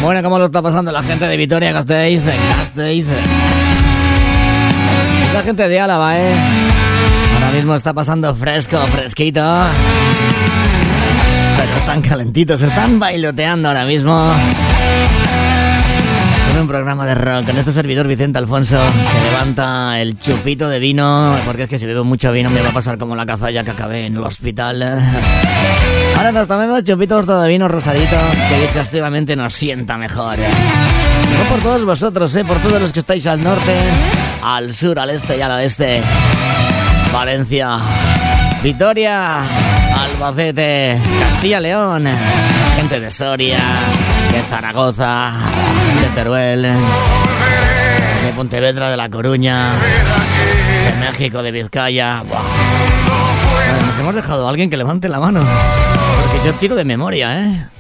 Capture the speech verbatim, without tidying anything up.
Bueno, ¿cómo lo está pasando la gente de Vitoria-Gasteiz? De Gasteiz. Es la gente de Álava, ¿eh? Ahora mismo está pasando fresco, fresquito. Pero están calentitos, están bailoteando ahora mismo. Con un programa de rock, con este servidor Vicente Alfonso, que levanta el chupito de vino, porque es que si bebo mucho vino me va a pasar como la cazalla que acabé en el hospital. Ahora nos tomemos chupitos de vino rosadito, que digestivamente nos sienta mejor. No por todos vosotros, eh, por todos los que estáis al norte, al sur, al este y al oeste. Valencia, Vitoria, Albacete, Castilla-León, gente de Soria, de Zaragoza, de Teruel, de Pontevedra, de La Coruña, de México, de Vizcaya. Buah. Nos hemos dejado a alguien que levante la mano, porque yo tiro de memoria, ¿eh?